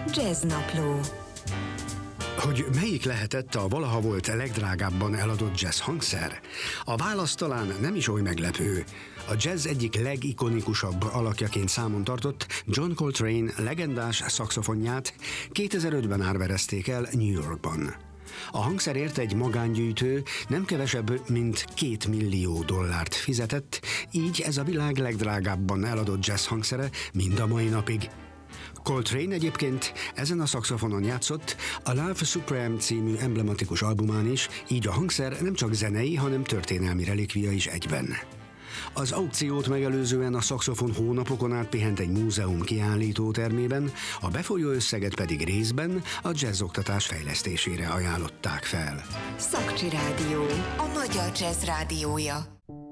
Jazznapló. Hogy melyik lehetett a valaha volt legdrágábban eladott jazz hangszer? A válasz talán nem is oly meglepő. A jazz egyik legikonikusabb alakjaként számon tartott John Coltrane legendás szaxofonját 2005-ben árverezték el New Yorkban. A hangszerért egy magángyűjtő nem kevesebb, mint $2 millió fizetett, így ez a világ legdrágábban eladott jazz hangszere mind a mai napig. Coltrane egyébként ezen a szaxofonon játszott a Love Supreme című emblematikus albumán is, így a hangszer nem csak zenei, hanem történelmi relikvia is egyben. Az aukciót megelőzően a szaxofon hónapokon át pihent egy múzeum kiállító termében, a befolyó összeget pedig részben a jazzoktatás fejlesztésére ajánlották fel. Szakcsi Rádió, a magyar jazz rádiója.